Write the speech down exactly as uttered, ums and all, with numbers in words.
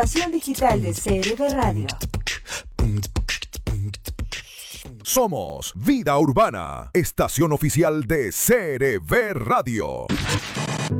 Estación digital de C R V Radio. Somos Vida Urbana, estación oficial de C R V Radio.